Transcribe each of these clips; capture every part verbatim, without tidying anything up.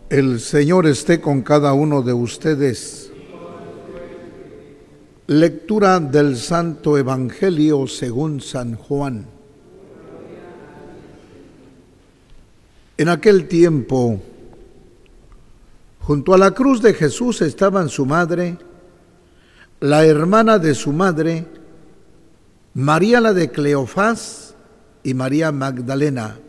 El Señor esté con cada uno de ustedes. Lectura del Santo Evangelio según San Juan. En aquel tiempo, junto a la cruz de Jesús estaban su madre, la hermana de su madre, María la de Cleofás y María Magdalena.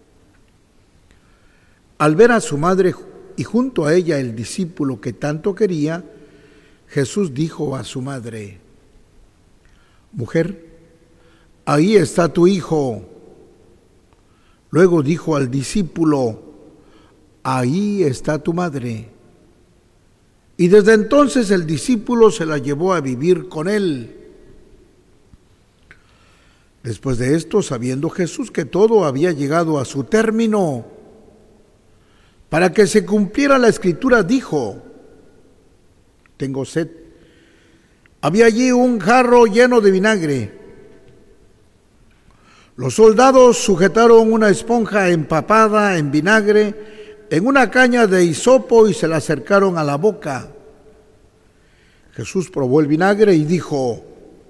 Al ver a su madre y junto a ella el discípulo que tanto quería, Jesús dijo a su madre: «Mujer, ahí está tu hijo». Luego dijo al discípulo: «Ahí está tu madre». Y desde entonces el discípulo se la llevó a vivir con él. Después de esto, sabiendo Jesús que todo había llegado a su término, para que se cumpliera la escritura, dijo: «Tengo sed». Había allí un jarro lleno de vinagre. Los soldados sujetaron una esponja empapada en vinagre en una caña de hisopo y se la acercaron a la boca. Jesús probó el vinagre y dijo: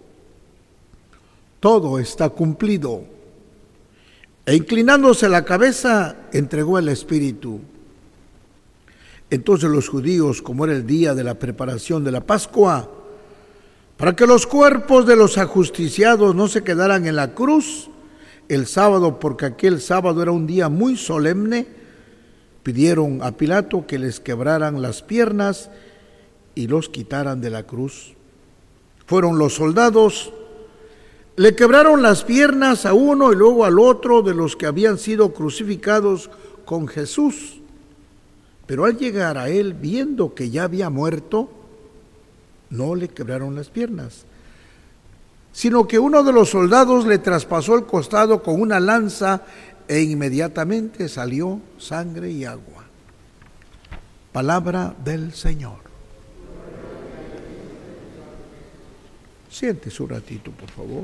«Todo está cumplido». E inclinándose la cabeza, entregó el espíritu. Entonces los judíos, como era el día de la preparación de la Pascua, para que los cuerpos de los ajusticiados no se quedaran en la cruz el sábado, porque aquel sábado era un día muy solemne, pidieron a Pilato que les quebraran las piernas y los quitaran de la cruz. Fueron los soldados, le quebraron las piernas a uno y luego al otro de los que habían sido crucificados con Jesús. Pero al llegar a él, viendo que ya había muerto, no le quebraron las piernas, sino que uno de los soldados le traspasó el costado con una lanza e inmediatamente salió sangre y agua. Palabra del Señor. Siéntese un ratito, por favor.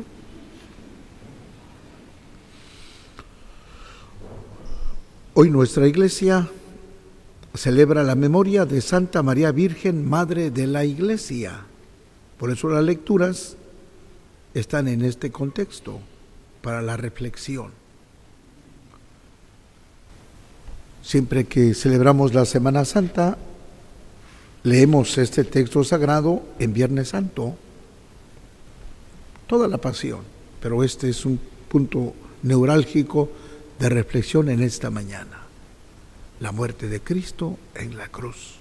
Hoy nuestra iglesia celebra la memoria de Santa María Virgen, Madre de la Iglesia. Por eso las lecturas están en este contexto, para la reflexión. Siempre que celebramos la Semana Santa, leemos este texto sagrado en Viernes Santo, toda la pasión, pero este es un punto neurálgico de reflexión en esta mañana. La muerte de Cristo en la cruz.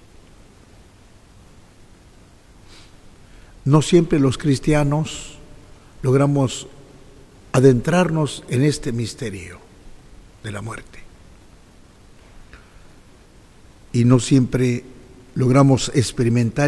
No siempre los cristianos logramos adentrarnos en este misterio de la muerte. Y no siempre logramos experimentar